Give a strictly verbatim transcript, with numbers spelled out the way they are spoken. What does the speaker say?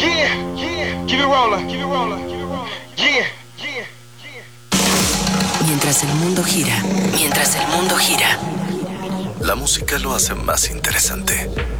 Yeah, yeah, keep it rolling, keep it rolling, keep it rolling. Yeah, yeah, yeah. Mientras el mundo gira, mientras el mundo gira, la música lo hace más interesante.